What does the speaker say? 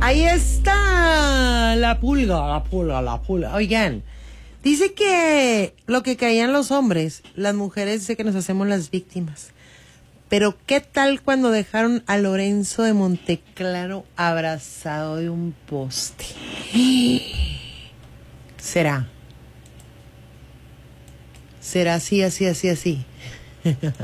Ahí está la pulga. Oigan, dice que lo que caían los hombres, las mujeres dice que nos hacemos las víctimas. Pero ¿qué tal cuando dejaron a Lorenzo de Monteclaro abrazado de un poste? ¿Será así?